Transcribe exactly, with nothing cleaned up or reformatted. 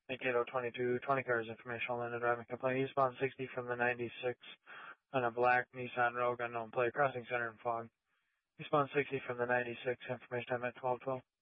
Mankato twenty-two, twenty cars, informational and a driving complaint. Eastbound sixty from the ninety-six on a black Nissan Rogue, unknown plate, crossing center and fog. Eastbound sixty from the ninety-six, information time at twelve twelve.